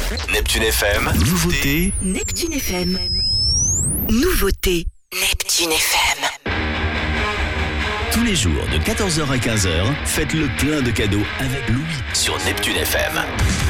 Neptune FM. Nouveauté. Neptune FM. Nouveauté. Neptune FM. Tous les jours de 14h à 15h, faites le plein de cadeaux avec Louis sur Neptune FM.